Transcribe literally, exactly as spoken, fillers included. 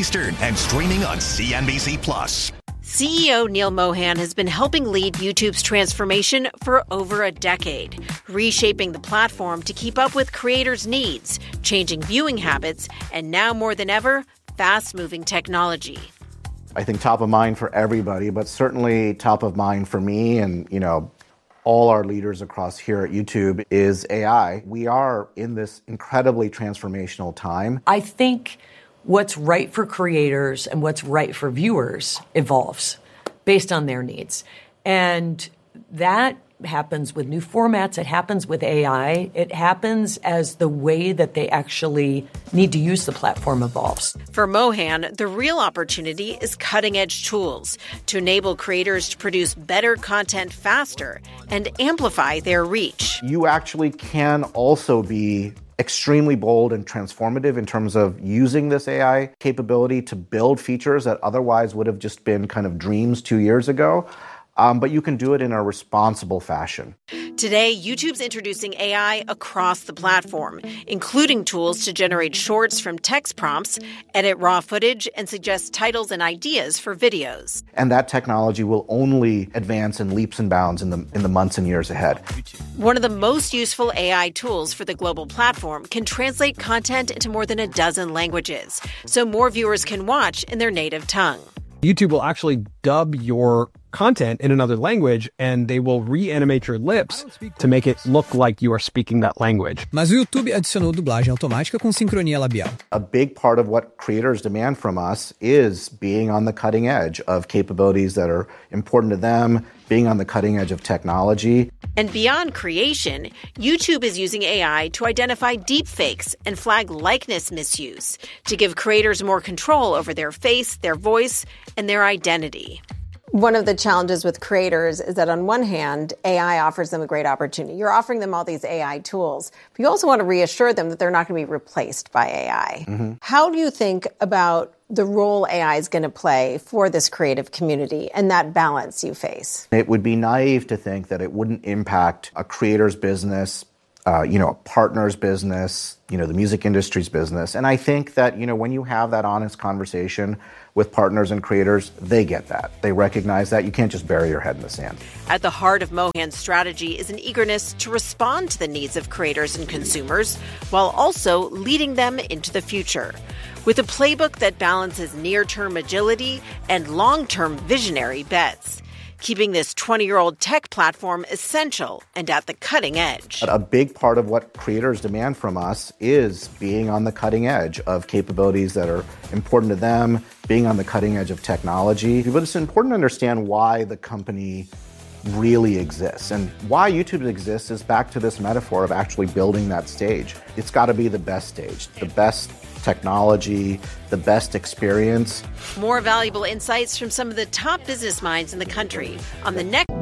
Eastern and streaming on C N B C Plus. C E O Neal Mohan has been helping lead YouTube's transformation for over a decade, reshaping the platform to keep up with creators' needs, changing viewing habits, and now more than ever, fast-moving technology. I think top of mind for everybody, but certainly top of mind for me and, you know, all our leaders across here at YouTube is A I. We are in this incredibly transformational time. I think what's right for creators and what's right for viewers evolves based on their needs. And that happens with new formats. It happens with A I. It happens as the way that they actually need to use the platform evolves. For Mohan, the real opportunity is cutting-edge tools to enable creators to produce better content faster and amplify their reach. You actually can also be extremely bold and transformative in terms of using this A I capability to build features that otherwise would have just been kind of dreams two years ago. Um, but you can do it in a responsible fashion. Today, YouTube's introducing A I across the platform, including tools to generate shorts from text prompts, edit raw footage, and suggest titles and ideas for videos. And that technology will only advance in leaps and bounds in the in the months and years ahead. One of the most useful A I tools for the global platform can translate content into more than a dozen languages, so more viewers can watch in their native tongue. YouTube will actually dub your content in another language, and they will reanimate your lips to make it look like you are speaking that language. Mas o YouTube adicionou dublagem automática com sincronia labial. A big part of what creators demand from us is being on the cutting edge of capabilities that are important to them, being on the cutting edge of technology. And beyond creation, YouTube is using A I to identify deepfakes and flag likeness misuse to give creators more control over their face, their voice, and their identity. One of the challenges with creators is that on one hand, A I offers them a great opportunity. You're offering them all these A I tools, but you also want to reassure them that they're not going to be replaced by A I. Mm-hmm. How do you think about the role A I is going to play for this creative community and that balance you face? It would be naive to think that it wouldn't impact a creator's business, uh, you know, a partner's business, you know, the music industry's business. And I think that, you know, when you have that honest conversation with partners and creators, they get that. They recognize that. You can't just bury your head in the sand. At the heart of Mohan's strategy is an eagerness to respond to the needs of creators and consumers while also leading them into the future. With a playbook that balances near-term agility and long-term visionary bets, keeping this twenty-year-old tech platform essential and at the cutting edge. A big part of what creators demand from us is being on the cutting edge of capabilities that are important to them, being on the cutting edge of technology. But it's important to understand why the company really exists. And why YouTube exists is back to this metaphor of actually building that stage. It's got to be the best stage, the best technology, the best experience. More valuable insights from some of the top business minds in the country on the next